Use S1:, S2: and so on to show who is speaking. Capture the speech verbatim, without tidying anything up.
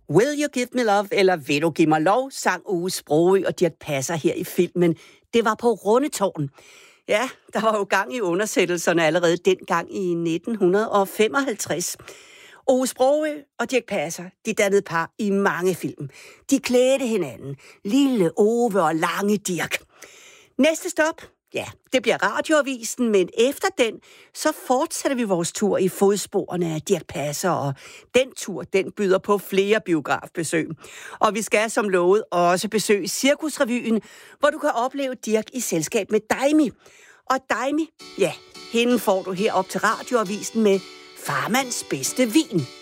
S1: Will You Give Me Love, eller Vil Du Give Mig Lov, sang Ove Sprogøe og Dirch Passer her i filmen. Det var på Rundetårn. Ja, der var jo gang i undersættelserne allerede dengang i nitten femoghalvtreds. Ove Sprogøe og Dirch Passer, de dannede par i mange film. De klædte hinanden. Lille Ove og lange Dirch. Næste stop, ja, det bliver Radioavisen, men efter den, så fortsætter vi vores tur i fodsporene af Dirch Passer, og den tur, den byder på flere biografbesøg. Og vi skal som lovet også besøge Cirkusrevyen, hvor du kan opleve Dirch i selskab med Daimi. Og Daimi, ja, hende får du herop til Radioavisen med Farmands bedste vin.